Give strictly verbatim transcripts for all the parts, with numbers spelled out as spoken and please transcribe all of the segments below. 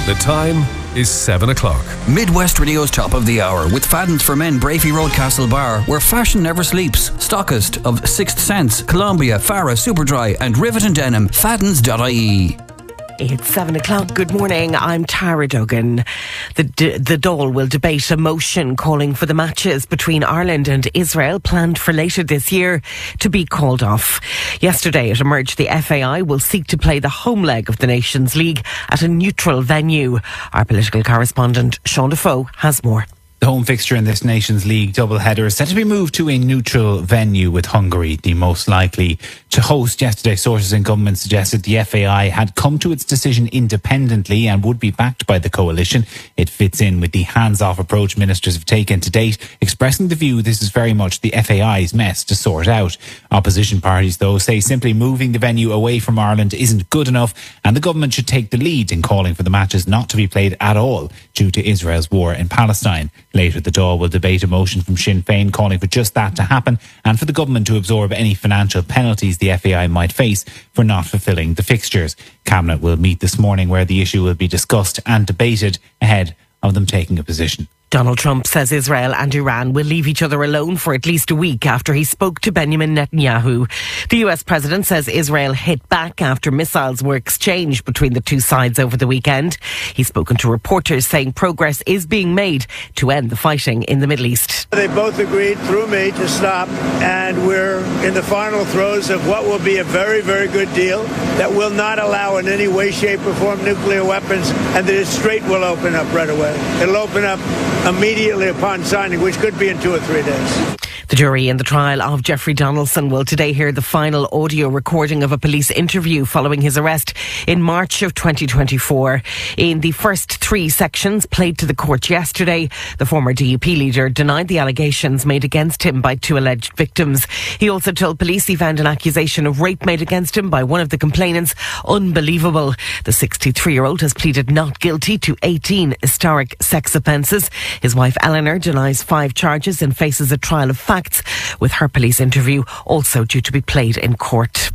The time is seven o'clock. Midwest Radio's Top of the Hour with Fadden's for Men, Brafey Road, Castlebar, where fashion never sleeps. Stockist of Sixth Sense, Columbia, Farah, Superdry and Rivet and Denim. Faddens dot I E. It's seven o'clock. Good morning. I'm Tara Duggan. The D- the Dáil will debate a motion calling for the matches between Ireland and Israel planned for later this year to be called off. Yesterday it emerged the F A I will seek to play the home leg of the Nations League at a neutral venue. Our political correspondent Sean Defoe has more. The home fixture in this Nations League doubleheader is set to be moved to a neutral venue, with Hungary the most likely to host. Yesterday, sources in government suggested the F A I had come to its decision independently and would be backed by the coalition. It fits in with the hands-off approach ministers have taken to date, expressing the view this is very much the F A I's mess to sort out. Opposition parties, though, say simply moving the venue away from Ireland isn't good enough, and the government should take the lead in calling for the matches not to be played at all due to Israel's war in Palestine. Later, the Dáil will debate a motion from Sinn Féin calling for just that to happen and for the government to absorb any financial penalties the F A I might face for not fulfilling the fixtures. Cabinet will meet this morning where the issue will be discussed and debated ahead of them taking a position. Donald Trump says Israel and Iran will leave each other alone for at least a week after he spoke to Benjamin Netanyahu. The U S president says Israel hit back after missiles were exchanged between the two sides over the weekend. He's spoken to reporters saying progress is being made to end the fighting in the Middle East. They both agreed through me to stop, and we're in the final throes of what will be a very, very good deal that will not allow in any way, shape or form nuclear weapons, and the Strait will open up right away. It'll open up immediately upon signing, which could be in two or three days. The jury in the trial of Jeffrey Donaldson will today hear the final audio recording of a police interview following his arrest in March of twenty twenty-four. In the first three sections played to the court yesterday, the former D U P leader denied the allegations made against him by two alleged victims. He also told police he found an accusation of rape made against him by one of the complainants unbelievable. The sixty-three-year-old has pleaded not guilty to eighteen historic sex offences. His wife Eleanor denies five charges and faces a trial of facts, with her police interview also due to be played in court.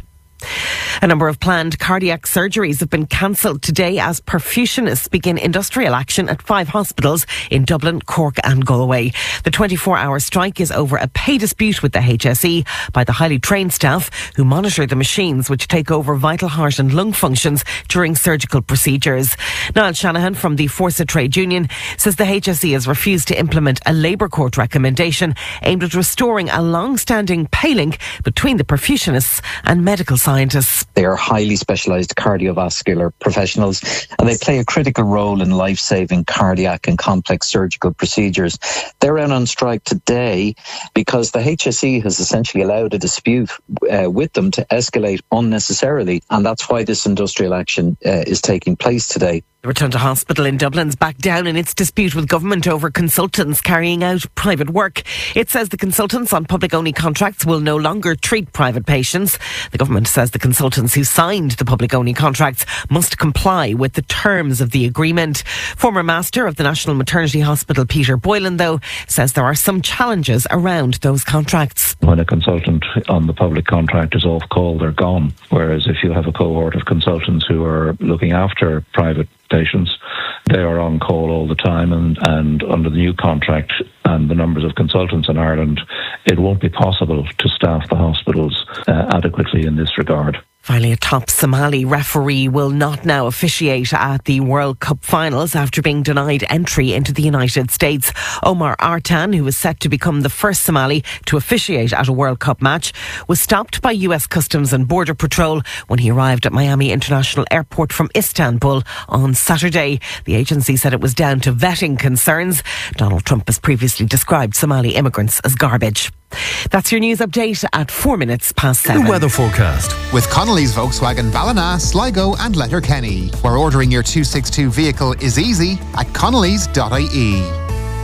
A number of planned cardiac surgeries have been cancelled today as perfusionists begin industrial action at five hospitals in Dublin, Cork and Galway. The twenty-four hour strike is over a pay dispute with the H S E by the highly trained staff who monitor the machines which take over vital heart and lung functions during surgical procedures. Niall Shanahan from the Forsa Trade Union says the H S E has refused to implement a Labour Court recommendation aimed at restoring a long-standing pay link between the perfusionists and medical scientists. They are highly specialised cardiovascular professionals and they play a critical role in life-saving cardiac and complex surgical procedures. They're out on strike today because the H S E has essentially allowed a dispute uh, with them to escalate unnecessarily, and that's why this industrial action uh, is taking place today. The Return to Hospital in Dublin's back down in its dispute with government over consultants carrying out private work. It says the consultants on public-only contracts will no longer treat private patients. The government says the consultants who signed the public-only contracts must comply with the terms of the agreement. Former master of the National Maternity Hospital, Peter Boylan, though, says there are some challenges around those contracts. When a consultant on the public contract is off call, they're gone. Whereas if you have a cohort of consultants who are looking after private patients, they are on call all the time, and, and under the new contract and the numbers of consultants in Ireland, it won't be possible to staff the hospitals uh, adequately in this regard. Finally, a top Somali referee will not now officiate at the World Cup finals after being denied entry into the United States. Omar Artan, who was set to become the first Somali to officiate at a World Cup match, was stopped by U S Customs and Border Patrol when he arrived at Miami International Airport from Istanbul on Saturday. The agency said it was down to vetting concerns. Donald Trump has previously described Somali immigrants as garbage. That's your news update at four minutes past seven. The weather forecast with Connolly's Volkswagen Ballina, Sligo and Letterkenny, where ordering your two sixty-two vehicle is easy at connellys dot I E.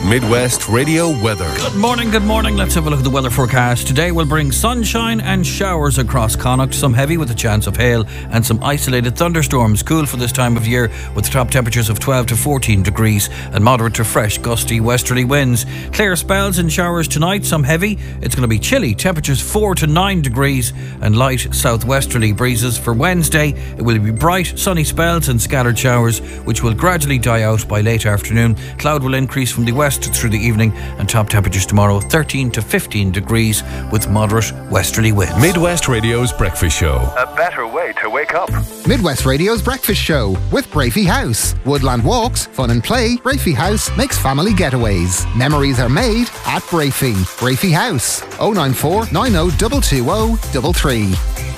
Midwest Radio weather. Good morning, good morning. Let's have a look at the weather forecast. Today will bring sunshine and showers across Connacht, some heavy with a chance of hail and some isolated thunderstorms. Cool for this time of year with top temperatures of twelve to fourteen degrees and moderate to fresh gusty westerly winds. Clear spells and showers tonight, some heavy. It's going to be chilly, temperatures four to nine degrees and light southwesterly breezes. For Wednesday, it will be bright, sunny spells and scattered showers, which will gradually die out by late afternoon. Cloud will increase from the west through the evening and top temperatures tomorrow thirteen to fifteen degrees with moderate westerly winds. Midwest Radio's Breakfast Show. A better way to wake up. Midwest Radio's Breakfast Show with Brafey House. Woodland walks, fun and play. Brafey House makes family getaways. Memories are made at Brafey. Brafey House. oh nine four, nine oh two two oh three three.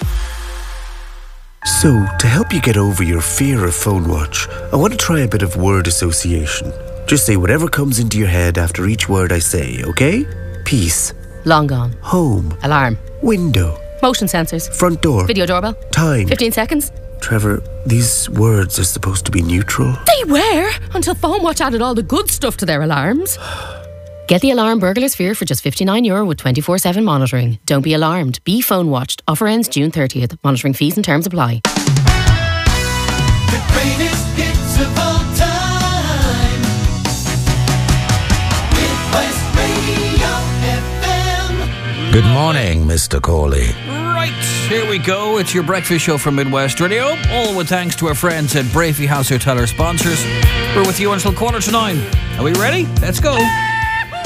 So, to help you get over your fear of phone watch, I want to try a bit of word association. Just say whatever comes into your head after each word I say, okay? Peace. Long gone. Home. Alarm. Window. Motion sensors. Front door. Video doorbell. Time. fifteen seconds. Trevor, these words are supposed to be neutral. They were, until Phone Watch added all the good stuff to their alarms. Get the alarm Burglar Sphere for just fifty-nine euro with twenty-four seven monitoring. Don't be alarmed. Be phone watched. Offer ends June thirtieth. Monitoring fees and terms apply. The greatest hits of all time. Midwest Radio F M. Good morning, Mister Corley. Right, here we go. It's your breakfast show from Midwest Radio. All with thanks to our friends at Brafey House Hotel, our sponsors. We're with you until quarter to nine. Are we ready? Let's go.